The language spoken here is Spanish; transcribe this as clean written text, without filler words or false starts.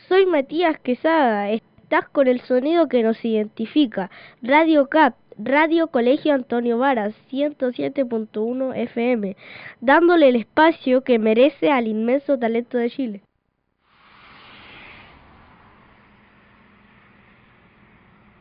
Soy Matías Quesada, estás con el sonido que nos identifica, Radio CAP, Radio Colegio Antonio Varas, 107.1 FM, dándole el espacio que merece al inmenso talento de Chile.